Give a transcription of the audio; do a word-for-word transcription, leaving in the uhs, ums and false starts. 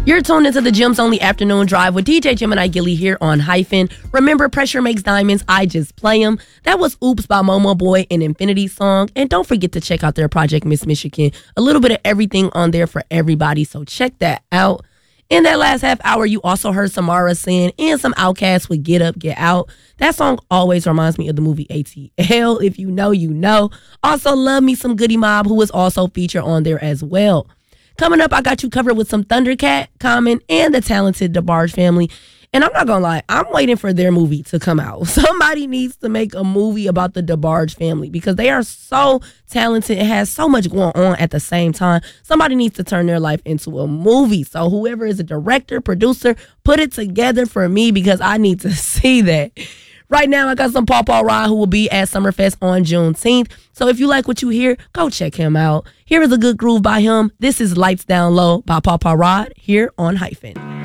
You're tuned into the Gems Only Afternoon Drive with D J Gemini Gilly here on Hyphen. Remember, pressure makes diamonds, I just play them. That was Oops by Momo Boy, an Infinity song. And don't forget to check out their project, Miss Michigan. A little bit of everything on there for everybody, so check that out. In that last half hour, you also heard Samara Sin and some Outkast with Get Up, Get Out. That song always reminds me of the movie A T L. If you know, you know. Also, love me some Goody Mob, who was also featured on there as well. Coming up, I got you covered with some Thundercat, Common, and the talented DeBarge family. And I'm not going to lie, I'm waiting for their movie to come out. Somebody needs to make a movie about the DeBarge family because they are so talented. It has so much going on at the same time. Somebody needs to turn their life into a movie. So whoever is a director, producer, put it together for me because I need to see that. Right now, I got some Paw Paw Rod who will be at Summerfest on Juneteenth. So if you like what you hear, go check him out. Here is a good groove by him. This is Lights Down Low by Paw Paw Rod here on Hyphen.